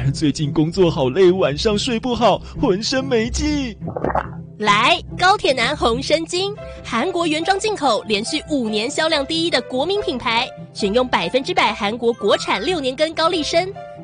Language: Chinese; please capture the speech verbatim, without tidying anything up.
最近工作好累，晚上睡不好，浑身没劲。 来，高铁男红参精，韩国原装进口，连续五年销量第一的国民品牌，选用百分之百韩国国产六年根高丽参，